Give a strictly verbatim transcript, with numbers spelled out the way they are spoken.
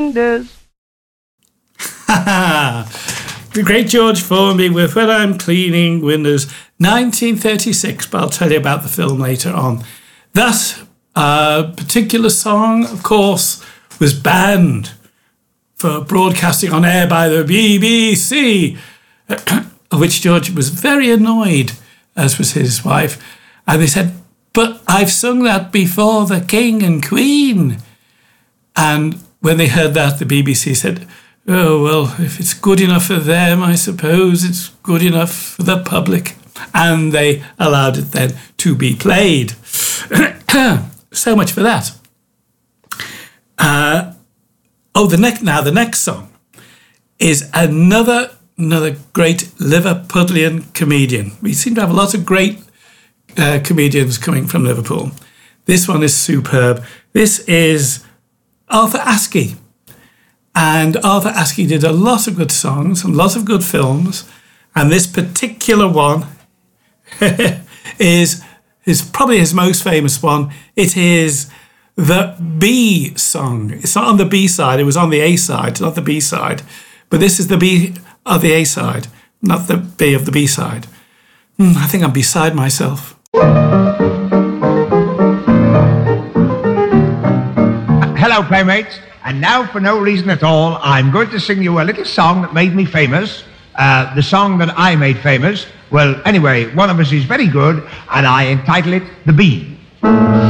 windows. The great George Formby with When I'm Cleaning Windows, nineteen thirty-six, but I'll tell you about the film later on. That uh, particular song, of course, was banned for broadcasting on air by the B B C, of which George was very annoyed, as was his wife. And they said, but I've sung that before the King and Queen. And when they heard that, the B B C said, oh, well, if it's good enough for them, I suppose it's good enough for the public. And they allowed it then to be played. So much for that. Uh, oh, the next now the next song is another another great Liverpudlian comedian. We seem to have a lot of great uh, comedians coming from Liverpool. This one is superb. This is Arthur Askey. And Arthur Askey did a lot of good songs and lots of good films. And this particular one is, is probably his most famous one. It is the B song. It's not on the B side. It was on the A side, not the B side. But this is the B of the A side, not the B of the B side. Mm, I think I'm beside myself. Hello, playmates. And now, for no reason at all, I'm going to sing you a little song that made me famous. Uh, the song that I made famous. Well, anyway, one of us is very good, and I entitle it The Bee.